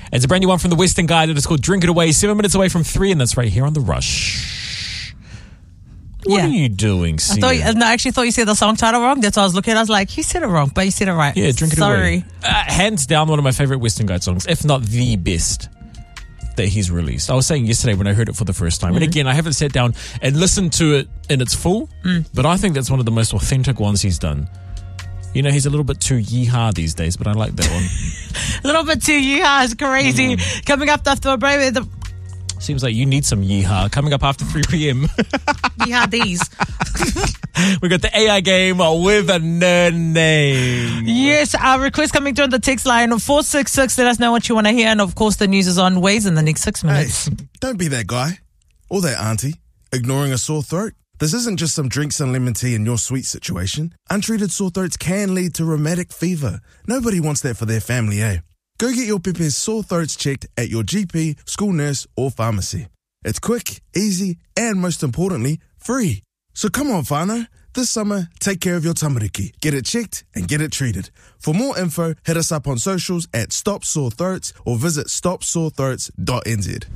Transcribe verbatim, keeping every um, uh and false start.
It's a brand new one from the Western Guide. It is called Drink It Away. Seven minutes away from three, and that's right here on The Rush. What Yeah. are you doing, Sia? I thought, you- no, I actually thought you said the song title wrong. That's why I was looking. I was like, you said it wrong, but you said it right. Yeah, Drink It Sorry. Away. Uh, hands down, one of my favorite Western Guide songs, if not the best that he's released. I was saying yesterday when I heard it for the first time. Mm. And again, I haven't sat down and listened to it in its full, mm. but I think that's one of the most authentic ones he's done. You know, he's a little bit too yeehaw these days, but I like that one. A little bit too yeehaw. It's crazy. Mm. Coming up after a break with the... Seems like you need some yeehaw. Coming up after three p.m. Yeehaw these. We got the A I game with a nerd name. Yes, our request coming through on the text line four six six. Let us know what you want to hear. And of course, the news is on Waze in the next six minutes. Hey, don't be that guy or that auntie ignoring a sore throat. This isn't just some drinks and lemon tea in your sweet situation. Untreated sore throats can lead to rheumatic fever. Nobody wants that for their family, eh? Go get your Pepe's sore throats checked at your G P, school nurse, or pharmacy. It's quick, easy, and most importantly, free. So come on, whānau. This summer, take care of your tamariki. Get it checked and get it treated. For more info, hit us up on socials at Stop Sore Throats or visit stop sore throats dot n z.